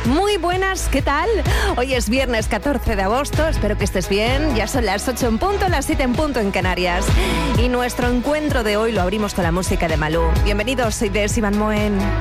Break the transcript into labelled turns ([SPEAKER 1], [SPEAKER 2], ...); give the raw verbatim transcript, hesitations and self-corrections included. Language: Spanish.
[SPEAKER 1] Muy buenas, ¿qué tal? Hoy es viernes catorce de agosto, espero que estés bien. Ya son las ocho en punto, las siete en punto en Canarias. Y nuestro encuentro de hoy lo abrimos con la música de Malú. Bienvenidos, soy Des Ivan Moen.